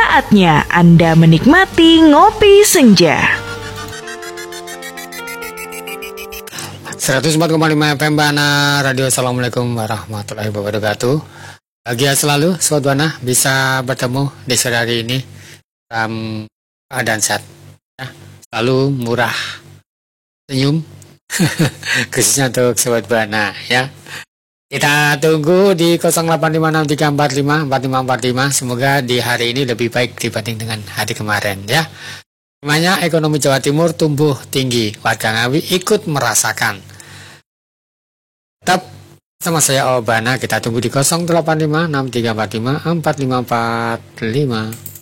Saatnya Anda menikmati Ngopi Senja. 104,5 FM Bana Radio. Assalamualaikum warahmatullahi wabarakatuh. Bahagia selalu Sobat Bana bisa bertemu di sore hari ini dalam keadaan sehat ya. Selalu murah senyum khususnya untuk Sobat Bana ya. Kita tunggu di 085634545545. Semoga di hari ini lebih baik dibanding dengan hari kemarin ya. Namanya ekonomi Jawa Timur tumbuh tinggi. Warga Ngawi ikut merasakan. Tetap sama saya Obana, kita tunggu di 085634545545.